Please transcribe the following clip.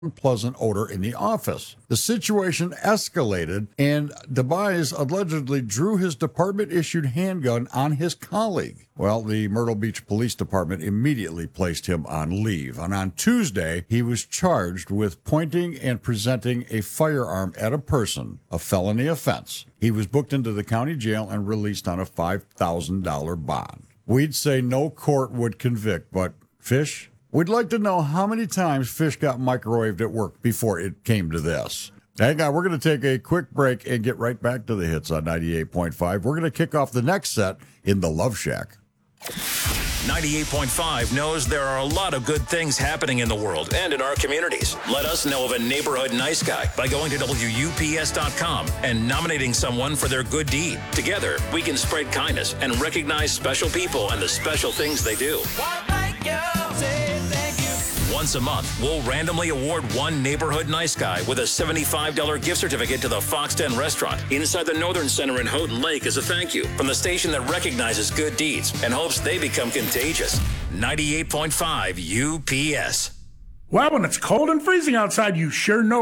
unpleasant odor in the office. The situation escalated, and DeBise allegedly drew his department-issued handgun on his colleague. Well, the Myrtle Beach Police Department immediately placed him on leave, and on Tuesday, he was charged with pointing and presenting a firearm at a person, a felony offense. He was booked into the county jail and released on a $5,000 bond. We'd say no court would convict, but Fish? We'd like to know how many times Fish got microwaved at work before it came to this. Hang on, we're going to take a quick break and get right back to the hits on 98.5. We're going to kick off the next set in the Love Shack. 98.5 knows there are a lot of good things happening in the world and in our communities. Let us know of a neighborhood nice guy by going to WUPS.com and nominating someone for their good deed. Together, we can spread kindness and recognize special people and the special things they do. Once a month, we'll randomly award one neighborhood nice guy with a $75 gift certificate to the Fox Den restaurant inside the Northern Center in Houghton Lake as a thank you from the station that recognizes good deeds and hopes they become contagious. 98.5 UPS. Well, when it's cold and freezing outside, you sure know